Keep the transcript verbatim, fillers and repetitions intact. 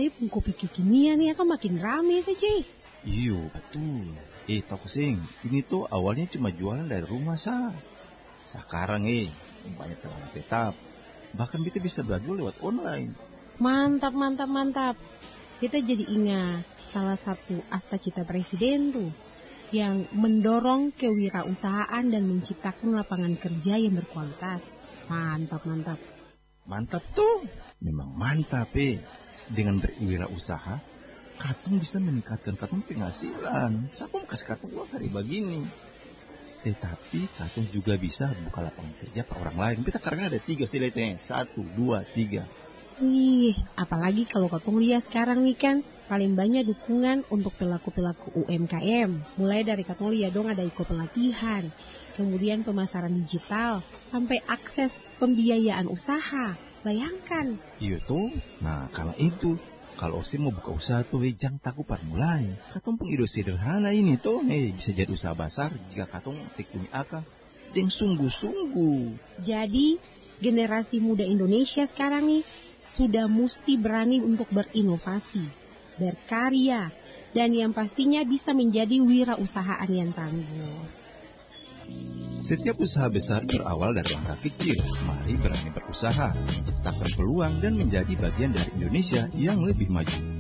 apalagi kopi kekinian nih kan makin rame sih, Ci. Iyo, betul. Eh, tau Sing, ini tuh awalnya cuma jualan dari rumah, Sa. Sekarang, eh, banyak pelanggan tetap. Bahkan kita bisa belanja lewat online. Mantap, mantap, mantap. Kita jadi ingat salah satu asta cita presiden tuh, yang mendorong kewirausahaan dan menciptakan lapangan kerja yang berkualitas. Mantap, mantap. Mantap tuh. Memang mantap, eh. Dengan berwirausaha, katong bisa meningkatkan katong penghasilan. Siapa kasih katong uang hari begini. Tetapi katong juga bisa buka lapangan kerja per orang lain. Kita karena ada tiga sih, lihatnya. Satu, dua, tiga. Ih, apalagi kalau katong lihat sekarang nih kan, paling banyak dukungan untuk pelaku-pelaku U M K M. Mulai dari katong lihat dong ada ikut pelatihan, kemudian pemasaran digital, sampai akses pembiayaan usaha. Bayangkan. Iya tuh. Nah, karena itu, kalau Osim mau buka usaha tuh, eh, jangan takut par mulai. Katong pun ide sederhana ini tuh, eh, bisa jadi usaha besar jika katong tekuni akal dengan sungguh-sungguh. Jadi, generasi muda Indonesia sekarang nih sudah mesti berani untuk berinovasi, berkarya, dan yang pastinya bisa menjadi wirausahaan yang tangguh. Setiap usaha besar berawal dari langkah kecil. Mari berani berusaha, menciptakan peluang dan menjadi bagian dari Indonesia yang lebih maju.